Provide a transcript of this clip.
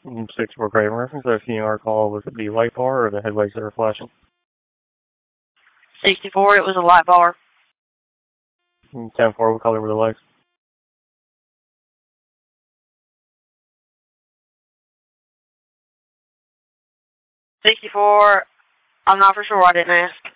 64 Craven reference, I've seen our call. Was it the light bar or the headlights that are flashing? 64, it was a light bar. 10-4, what color were the lights? 64, I'm not for sure, I didn't ask.